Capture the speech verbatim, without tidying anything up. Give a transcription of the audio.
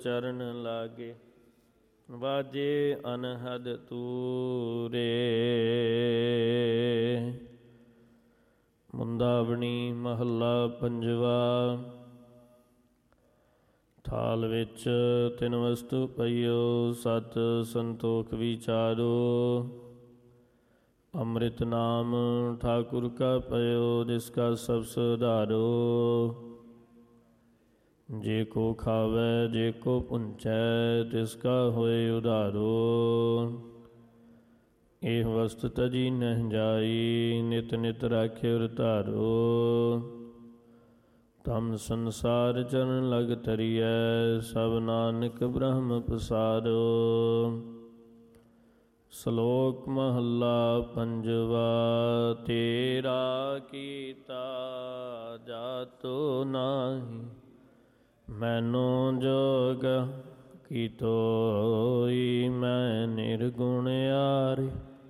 ਚਰਨ ਲਾਗੇ ਵਾਜੇ ਅਨਹਦ ਤੂਰੇ। ਮੁੰਦਾਵਣੀ ਮਹੱਲਾ ਪੰਜਵਾ। ਥਾਲ ਵਿੱਚ ਤਿੰਨ ਵਸਤੂ ਪਈਓ, ਸਤ ਸੰਤੋਖ ਵਿਚਾਰੋ। ਅੰਮ੍ਰਿਤ ਨਾਮ ਠਾਕੁਰ ਕਾ ਪਇਓ, ਜਿਸ ਕਾ ਸਭ ਸੁਧਾਰੋ। ਜੇ ਕੋ ਖਾਵੈ ਜੇ ਕੋ ਪੁੰਚੈ, ਤਿਸ ਕਾ ਹੋਏ ਉਧਾਰੋ। ਇਹ ਵਸਤ ਤਜੀ ਨਹਿ ਜਾਈ, ਨਿਤ ਨਿਤ ਰਾਖਿਓ ਧਾਰੋ। ਤਮ ਸੰਸਾਰ ਚਰਨ ਲਗ ਤਰੀਐ, ਸਭ ਨਾਨਕ ਬ੍ਰਹਮ ਪਸਾਰੋ। ਸ਼ਲੋਕ ਮਹੱਲਾ ਪੰਜਵਾ। ਤੇਰਾ ਕੀਤਾ ਜਾਤੋ ਨਾਹੀ, ਮੈਨੋ ਜੋਗ ਕੀਤੋਈ। ਮੈਂ ਨਿਰਗੁਣ ਆਰੇ,